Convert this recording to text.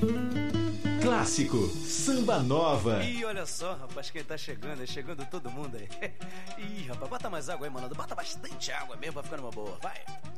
Clássico, Samba Nova. Ih, olha só, rapaz, quem tá chegando, chegando todo mundo aí. Ih, rapaz, bota mais água aí, mano. Bota bastante água mesmo pra ficar numa boa, vai.